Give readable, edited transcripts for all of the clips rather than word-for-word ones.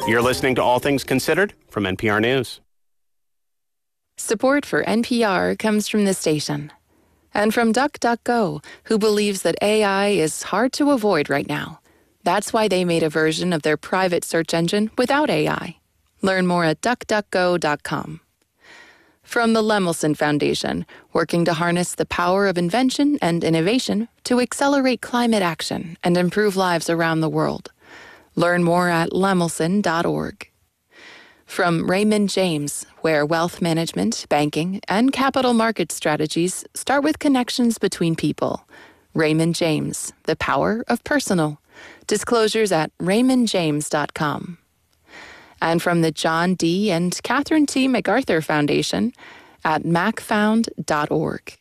You're listening to All Things Considered from NPR News. Support for NPR comes from this station and from DuckDuckGo, who believes that AI is hard to avoid right now. That's why they made a version of their private search engine without AI. Learn more at duckduckgo.com. From the Lemelson Foundation, working to harness the power of invention and innovation to accelerate climate action and improve lives around the world. Learn more at lemelson.org. From Raymond James, where wealth management, banking, and capital market strategies start with connections between people. Raymond James, the power of personal. Disclosures at raymondjames.com. And from the John D. and Catherine T. MacArthur Foundation at macfound.org.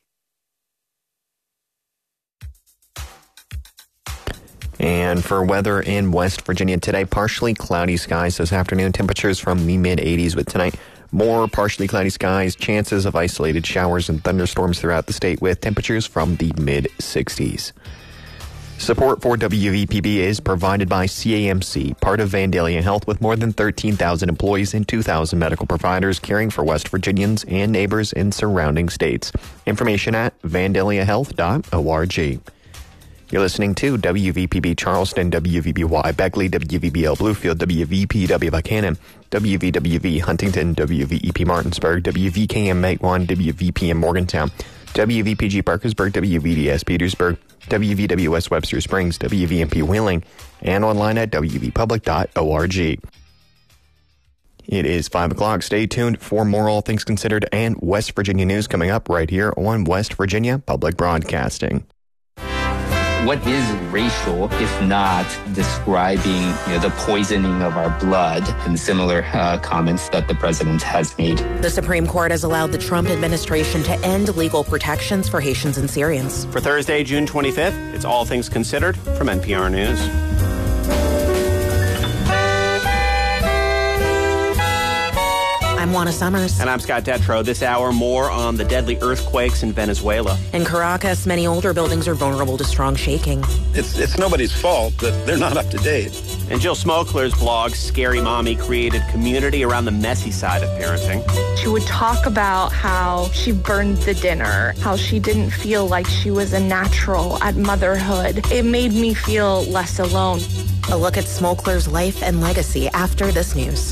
And for weather in West Virginia today, partially cloudy skies this afternoon. Temperatures from the mid-80s with tonight. More partially cloudy skies, chances of isolated showers and thunderstorms throughout the state with temperatures from the mid-60s. Support for WVPB is provided by CAMC, part of Vandalia Health, with more than 13,000 employees and 2,000 medical providers caring for West Virginians and neighbors in surrounding states. Information at vandaliahealth.org. You're listening to WVPB Charleston, WVBY Beckley, WVBL Bluefield, WVPW Buchanan, WVWV Huntington, WVEP Martinsburg, WVKM Matewan, WVPM Morgantown, WVPG Parkersburg, WVDS Petersburg, WVWS Webster Springs, WVMP Wheeling, and online at wvpublic.org. It is 5 o'clock. Stay tuned for more All Things Considered and West Virginia news coming up right here on West Virginia Public Broadcasting. What is racial if not describing the poisoning of our blood and similar comments that the president has made? The Supreme Court has allowed the Trump administration to end legal protections for Haitians and Syrians. For Thursday, June 25th, it's All Things Considered from NPR News. I'm Juana Summers. And I'm Scott Detrow. This hour, more on the deadly earthquakes in Venezuela. In Caracas, many older buildings are vulnerable to strong shaking. It's nobody's fault that they're not up to date. And Jill Smokler's blog, Scary Mommy, created community around the messy side of parenting. She would talk about how she burned the dinner, how she didn't feel like she was a natural at motherhood. It made me feel less alone. A look at Smokler's life and legacy after this news.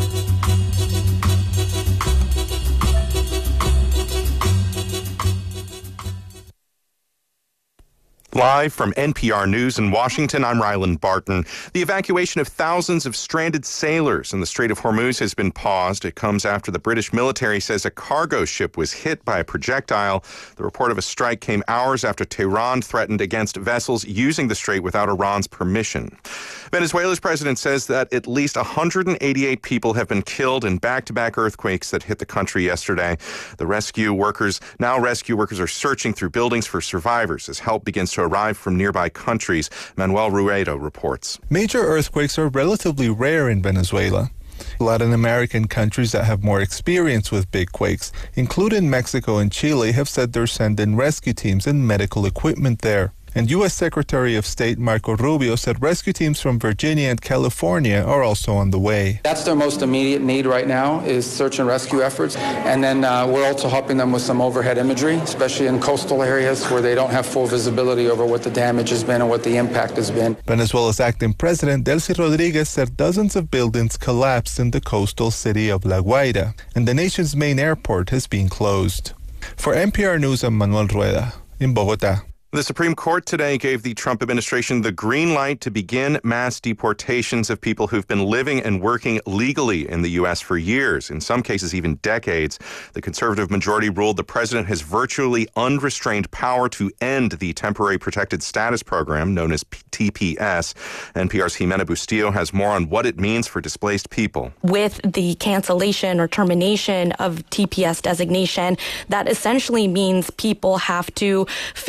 Live from NPR News in Washington, I'm Ryland Barton. The evacuation of thousands of stranded sailors in the Strait of Hormuz has been paused. It comes after the British military says a cargo ship was hit by a projectile. The report of a strike came hours after Tehran threatened against vessels using the strait without Iran's permission. Venezuela's president says that at least 188 people have been killed in back-to-back earthquakes that hit the country yesterday. Rescue workers are searching through buildings for survivors as help begins to arrive from nearby countries. Manuel Ruedo reports. Major earthquakes are relatively rare in Venezuela. Latin American countries that have more experience with big quakes, including Mexico and Chile, have said they're sending rescue teams and medical equipment there. And U.S. Secretary of State Marco Rubio said rescue teams from Virginia and California are also on the way. That's their most immediate need right now is search and rescue efforts. And then we're also helping them with some overhead imagery, especially in coastal areas where they don't have full visibility over what the damage has been and what the impact has been. Venezuela's acting president, Delcy Rodriguez, said dozens of buildings collapsed in the coastal city of La Guaira, and the nation's main airport has been closed. For NPR News, I'm Manuel Rueda in Bogotá. The Supreme Court today gave the Trump administration the green light to begin mass deportations of people who've been living and working legally in the U.S. for years, in some cases even decades. The conservative majority ruled the president has virtually unrestrained power to end the Temporary Protected Status Program, known as TPS. NPR's Jimena Bustillo has more on what it means for displaced people. With the cancellation or termination of TPS designation, that essentially means people have to figure out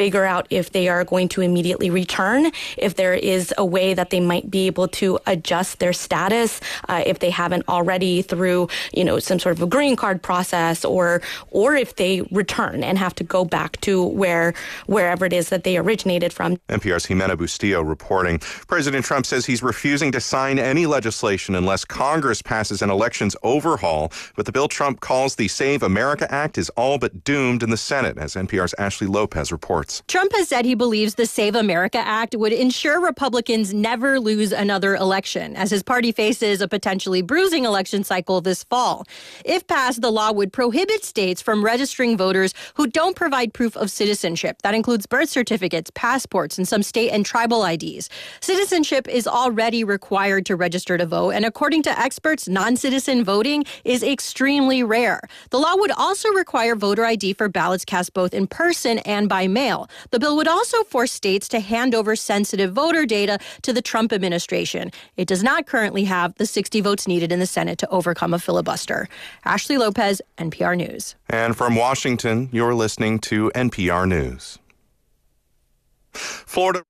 if they are going to immediately return, if there is a way that they might be able to adjust their status, if they haven't already through, some sort of a green card process, or if they return and have to go back to wherever it is that they originated from. NPR's Jimena Bustillo reporting. President Trump says he's refusing to sign any legislation unless Congress passes an elections overhaul, but the bill Trump calls the Save America Act is all but doomed in the Senate, as NPR's Ashley Lopez reports. Trump has said he believes the Save America Act would ensure Republicans never lose another election, as his party faces a potentially bruising election cycle this fall. If passed, the law would prohibit states from registering voters who don't provide proof of citizenship. That includes birth certificates, passports, and some state and tribal IDs. Citizenship is already required to register to vote, and according to experts, non-citizen voting is extremely rare. The law would also require voter ID for ballots cast both in person and by mail. The bill would also force states to hand over sensitive voter data to the Trump administration. It does not currently have the 60 votes needed in the Senate to overcome a filibuster. Ashley Lopez, NPR News. And from Washington, you're listening to NPR News. Florida.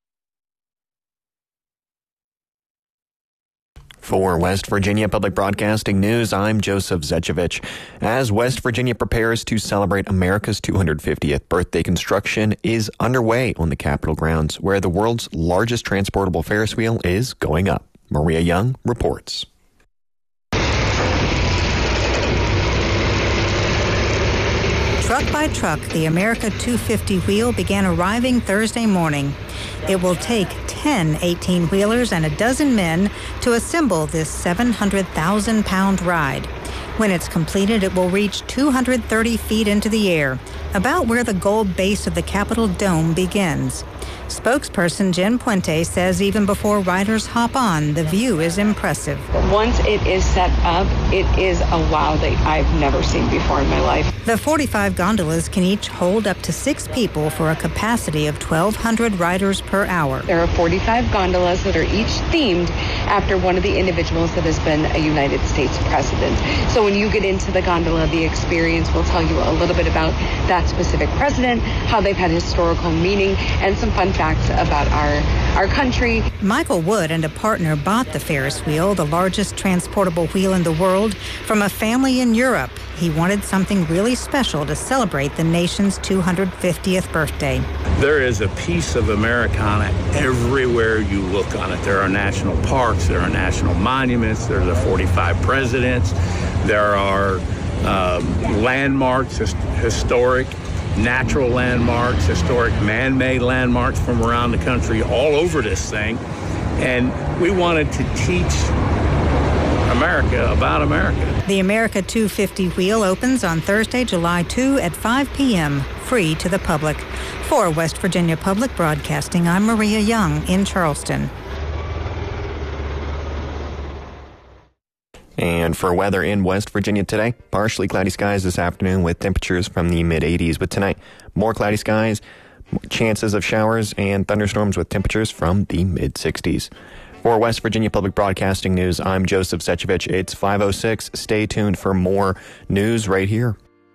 For West Virginia Public Broadcasting News, I'm Joseph Zechevich. As West Virginia prepares to celebrate America's 250th birthday, construction is underway on the Capitol grounds, where the world's largest transportable Ferris wheel is going up. Maria Young reports. Truck by truck, the America 250 wheel began arriving Thursday morning. It will take 10 18-wheelers and a dozen men to assemble this 700,000-pound ride. When it's completed, it will reach 230 feet into the air, about where the gold base of the Capitol Dome begins. Spokesperson Jen Puente says even before riders hop on, the view is impressive. Once it is set up, it is a wow that I've never seen before in my life. The 45 gondolas can each hold up to 6 people for a capacity of 1,200 riders per hour. There are 45 gondolas that are each themed after one of the individuals that has been a United States president. So when you get into the gondola, the experience will tell you a little bit about that specific president, how they've had historical meaning, and some fun facts about our country. Michael Wood and a partner bought the Ferris wheel, the largest transportable wheel in the world, from a family in Europe. He wanted something really special to celebrate the nation's 250th birthday. There is a piece of Americana everywhere you look on it. There are national parks, there are national monuments, there are the 45 presidents, there are landmarks, historic natural landmarks, historic man-made landmarks from around the country all over this thing. And we wanted to teach America about America. The America 250 wheel opens on Thursday, July 2 at 5 p.m., free to the public. For West Virginia Public Broadcasting, I'm Maria Young in Charleston. And for weather in West Virginia today, partially cloudy skies this afternoon with temperatures from the mid-80s. But tonight, more cloudy skies, chances of showers and thunderstorms with temperatures from the mid-60s. For West Virginia Public Broadcasting News, I'm Joseph Zechevich. It's 5:06. Stay tuned for more news right here.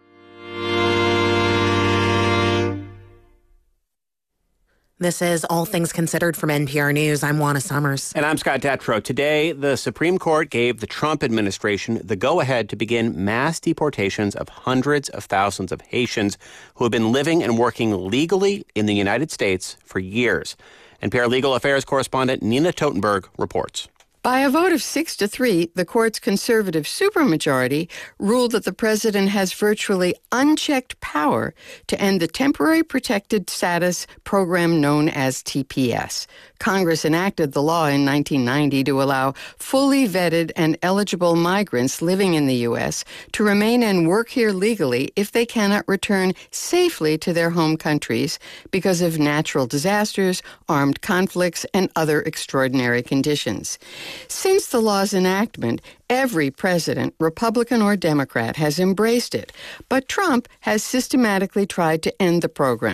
This is All Things Considered from NPR News. I'm Juana Summers. And I'm Scott Detrow. Today, the Supreme Court gave the Trump administration the go-ahead to begin mass deportations of hundreds of thousands of Haitians who have been living and working legally in the United States for years. NPR Legal Affairs correspondent Nina Totenberg reports. By a vote of 6-3, the court's conservative supermajority ruled that the president has virtually unchecked power to end the Temporary Protected Status program known as TPS. Congress enacted the law in 1990 to allow fully vetted and eligible migrants living in the U.S. to remain and work here legally if they cannot return safely to their home countries because of natural disasters, armed conflicts, and other extraordinary conditions. Since the law's enactment, every president, Republican or Democrat, has embraced it. But Trump has systematically tried to end the program.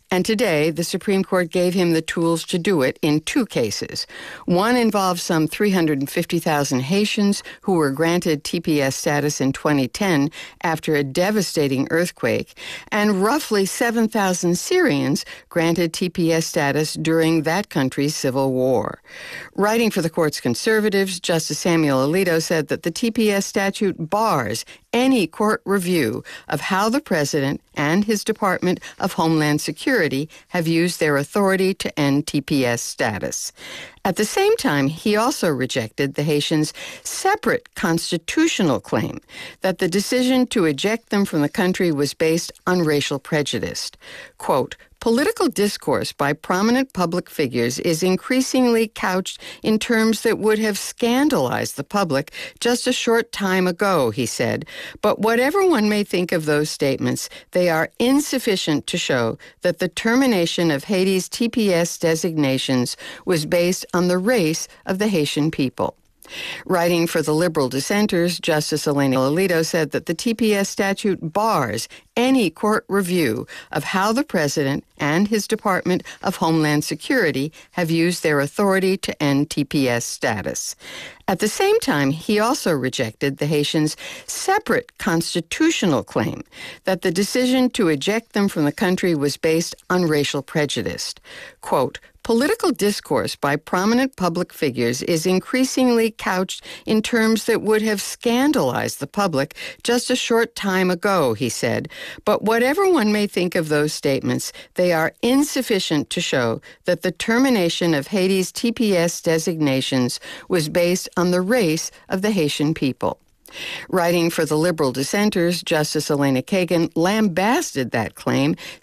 And today, the Supreme Court gave him the tools to do it in 2 cases. One involved some 350,000 Haitians who were granted TPS status in 2010 after a devastating earthquake, and roughly 7,000 Syrians granted TPS status during that country's civil war. Writing for the court's conservatives, Justice Samuel Alito said that the TPS statute bars any court review of how the president and his Department of Homeland Security have used their authority to end TPS status. At the same time, he also rejected the Haitians' separate constitutional claim that the decision to eject them from the country was based on racial prejudice. Quote, political discourse by prominent public figures is increasingly couched in terms that would have scandalized the public just a short time ago, he said. But whatever one may think of those statements, they are insufficient to show that the termination of Haiti's TPS designations was based on the race of the Haitian people. Writing for the liberal dissenters, Justice Elena Alito said that the TPS statute bars any court review of how the president and his Department of Homeland Security have used their authority to end TPS status. At the same time, he also rejected the Haitians' separate constitutional claim that the decision to eject them from the country was based on racial prejudice. Quote, political discourse by prominent public figures is increasingly couched in terms that would have scandalized the public just a short time ago, he said. But whatever one may think of those statements, they are insufficient to show that the termination of Haiti's TPS designations was based on the race of the Haitian people. Writing for the liberal dissenters, Justice Elena Kagan lambasted that claim,